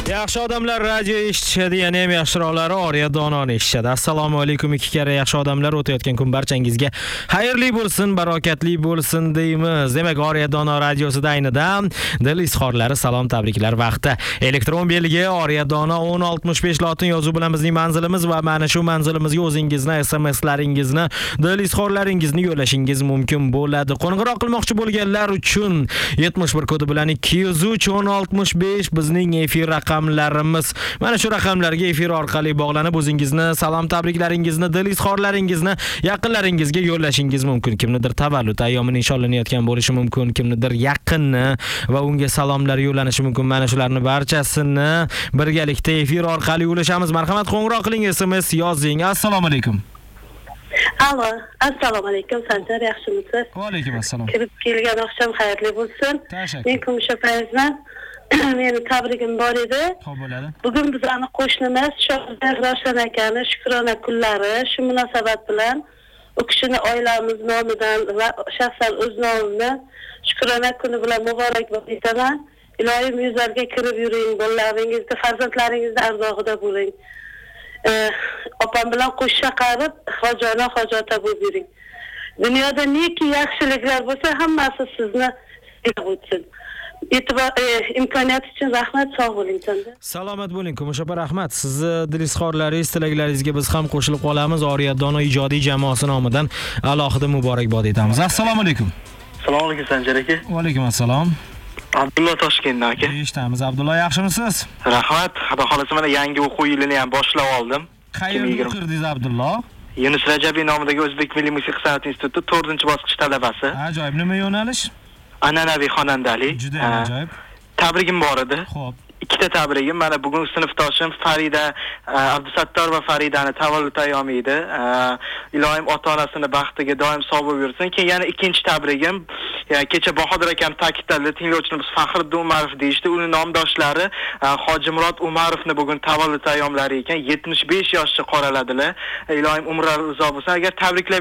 Yaxshi odamlar radio eshitishadi, yana ham yaxshiroqlari Oriya Dononi eshitishadi. Assalomu alaykum ikki karra yaxshi odamlar, o'tayotgan kun barchangizga xayrli bo'lsin, barokatli bo'lsin deymiz. Demak, Oriya Dono radiosida aynidan dil izhorlari, salom, tabriklar vaqti. Elektron belgi Oriya Dono 1065 lotin yozuv bilan bizning manzilimiz va mana shu manzilimizga o'zingizni SMS-laringizni, dil izhorlaringizni yo'llashingiz mumkin bo'ladi. Qo'ng'iroq qilmoqchi bo'lganlar uchun 71 kodi bilan 203 1065 bizning efir raqamlarimiz. Mana shu raqamlarga efir orqali bog'lanib o'zingizni, salom, tabriklaringizni, dil izhorlaringizni yaqinlaringizga yo'llashingiz mumkin. Kimnidir tavallud ayyomi nishonlanayotgan bo'lishi mumkin, kimnidir yaqini va unga salomlar yo'llanishi mumkin. Mana shularni barchasini birgalikda efir orqali yo'llashamiz. Marhamat, qo'ng'iroq qiling, SMS yozing. Assalomu alaykum. Alo, assalomu alaykum, Sanjar, yaxshimisiz? Va alaykum assalom. Kirib kelgan oqshom xayrli bo'lsin. Men Kumusha Fayzman. Meni tabrigim bor edi. Xo'p bo'ladi. Bugun bizning qo'shnimiz Shohzod Ravshan akani shukrona kunlari. Shu munosabat bilan u kishini oilamiz nomidan va shaxsan o'z nomimdan shukrona kuni bilan muborakbod etaman. Ilohim yuzlarga kirib yuring, bolalaringizga, farzandlaringizga arzog'ida bo'ling. Opam bilan qo'sh chaqirib, hojona hojota bo'lib yuring. Dunyoda neki yaxshiliklar bo'lsa, hammasi sizni o'tsin. Imkoniyat uchun rahmat, sog' bo'ling. Salomat bo'ling, Kumusha opa, rahmat. Sizni dil izhorlaringiz, tilaklaringizga biz ham qo'shilib qolamiz. Oriya Dono ijodiy jamoasi nomidan alohida muborakbod etamiz. Assalomu alaykum. Assalomu alaykum Sanjar aka. Va alaykum assalom. Abdulla Toshkentdan aka. Eshitamiz. Abdulla, yaxshimisiz? Rahmat. Xudo xolasa mana yangi o'quv yilini ham boshlab oldim. Qayerga o'qirdingiz Abdulla? Yunus Rajabiy nomidagi O'zbek Milliy musiqa san'at instituti 4-bosqich talabasi. Ajoyib, nima yo'nalish? An'anaviy xonandalik. Juda ajoyib. Tabrigim bor edi. Xo'p. Ikkita tabrigim. Mana bugun sinfdoshim Farida Abdusattor va Faridani tavallud ayyomi edi. Ilohim ota-onasini baxtiga doim sog' bo'lib yursin. Keyin yana ikkinchi tabrigim, kecha Bahodir akam ta'kidladi, tinglovchimiz Faxriddin Umarov deyishdi. Uning nomdoshlari Hojimurod Umarovni bugun tavallud ayyomlari ekan, 75 yoshga qoraladilar. Ilohim umrlari uzoq bo'lsin. Agar tabriklab